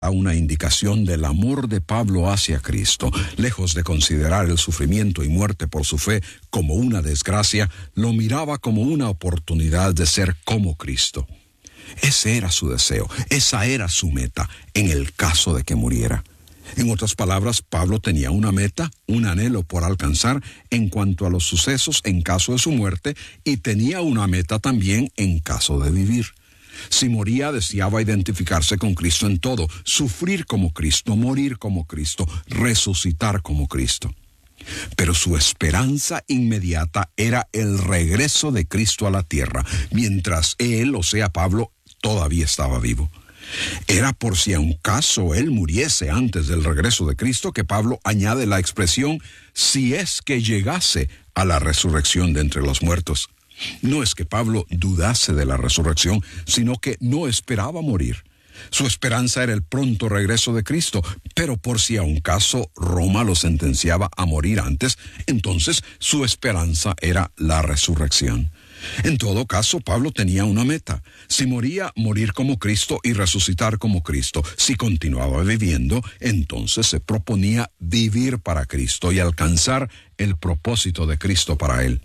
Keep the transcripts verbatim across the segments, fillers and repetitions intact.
a una indicación del amor de Pablo hacia Cristo. Lejos de considerar el sufrimiento y muerte por su fe como una desgracia, lo miraba como una oportunidad de ser como Cristo. Ese era su deseo, esa era su meta, en el caso de que muriera. En otras palabras, Pablo tenía una meta, un anhelo por alcanzar en cuanto a los sucesos en caso de su muerte, y tenía una meta también en caso de vivir. Si moría, deseaba identificarse con Cristo en todo, sufrir como Cristo, morir como Cristo, resucitar como Cristo. Pero su esperanza inmediata era el regreso de Cristo a la tierra, mientras él, o sea Pablo, todavía estaba vivo. Era por si a un caso él muriese antes del regreso de Cristo que Pablo añade la expresión si es que llegase a la resurrección de entre los muertos. No es que Pablo dudase de la resurrección, sino que no esperaba morir. Su esperanza era el pronto regreso de Cristo, pero por si a un caso Roma lo sentenciaba a morir antes, entonces su esperanza era la resurrección. En todo caso, Pablo tenía una meta. Si moría, morir como Cristo y resucitar como Cristo. Si continuaba viviendo, entonces se proponía vivir para Cristo y alcanzar el propósito de Cristo para él.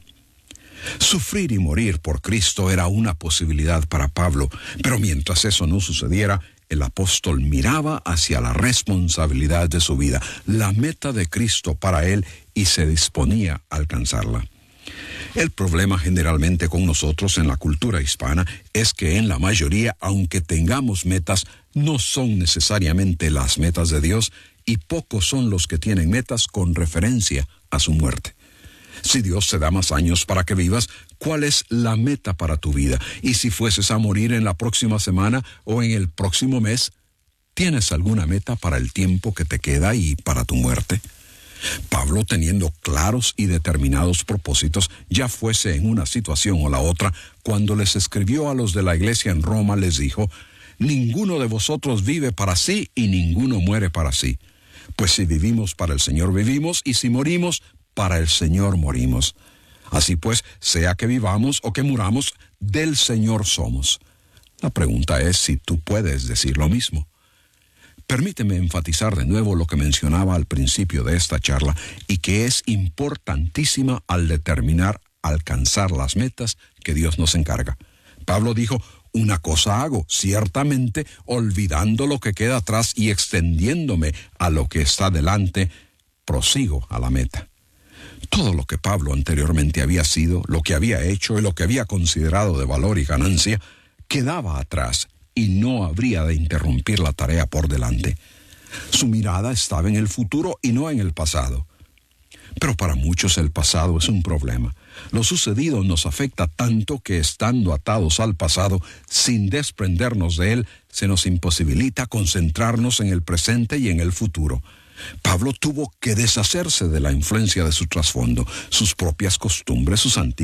Sufrir y morir por Cristo era una posibilidad para Pablo, pero mientras eso no sucediera, el apóstol miraba hacia la responsabilidad de su vida, la meta de Cristo para él, y se disponía a alcanzarla. El problema generalmente con nosotros en la cultura hispana es que en la mayoría, aunque tengamos metas, no son necesariamente las metas de Dios, y pocos son los que tienen metas con referencia a su muerte. Si Dios te da más años para que vivas, ¿cuál es la meta para tu vida? Y si fueses a morir en la próxima semana o en el próximo mes, ¿tienes alguna meta para el tiempo que te queda y para tu muerte? Pablo, teniendo claros y determinados propósitos, ya fuese en una situación o la otra, cuando les escribió a los de la iglesia en Roma, les dijo: ninguno de vosotros vive para sí y ninguno muere para sí. Pues si vivimos, para el Señor vivimos, y si morimos, para el Señor morimos. Así pues, sea que vivamos o que muramos, del Señor somos. La pregunta es si tú puedes decir lo mismo. Permíteme enfatizar de nuevo lo que mencionaba al principio de esta charla y que es importantísima al determinar alcanzar las metas que Dios nos encarga. Pablo dijo: una cosa hago, ciertamente, olvidando lo que queda atrás y extendiéndome a lo que está delante, prosigo a la meta. Todo lo que Pablo anteriormente había sido, lo que había hecho y lo que había considerado de valor y ganancia, quedaba atrás y no habría de interrumpir la tarea por delante. Su mirada estaba en el futuro y no en el pasado. Pero para muchos el pasado es un problema. Lo sucedido nos afecta tanto que, estando atados al pasado, sin desprendernos de él, se nos imposibilita concentrarnos en el presente y en el futuro. Pablo tuvo que deshacerse de la influencia de su trasfondo, sus propias costumbres, sus antiguos